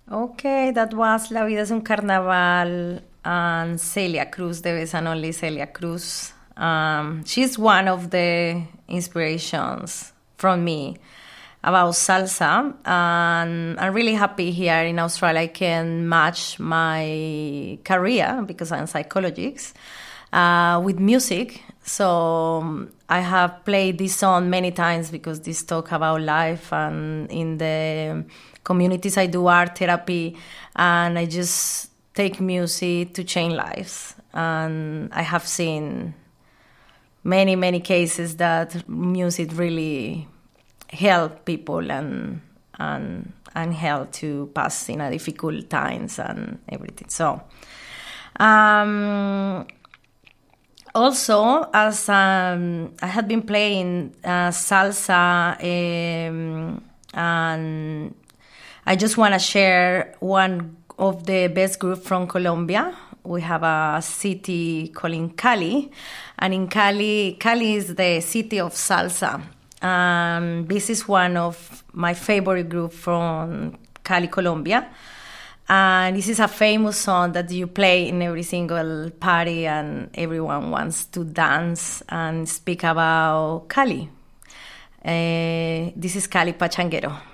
Okay, that was La Vida es un Carnaval and Celia Cruz, the best and only Celia Cruz. She's one of the inspirations from me about salsa, and I'm really happy here in Australia I can match my career because I'm a psychologist with music. So I have played this song many times because this talk about life, and in the communities I do art therapy, and I just take music to change lives. And I have seen many cases that music really help people and help to pass in a difficult times and everything. So also, as I had been playing salsa, and I just want to share one of the best group from Colombia. We have a city called Cali, and in Cali is the city of salsa. This is one of my favorite group from Cali, Colombia. And this is a famous song that you play in every single party, and everyone wants to dance and speak about Cali. This is Cali Pachanguero.